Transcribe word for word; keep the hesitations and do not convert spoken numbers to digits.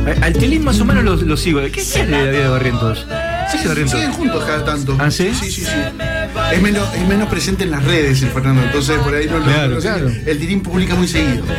Al Tilín más o menos lo, lo sigo. ¿Qué, ¿Qué es de la vida de Barrientos? Sí, ¿Qué Barrientos? siguen juntos cada tanto. ¿Ah, sí? Sí, sí, sí. Es menos, es menos presente en las redes el Fernando, entonces por ahí no lo Claro, no sé, claro. el Tilín publica muy seguido.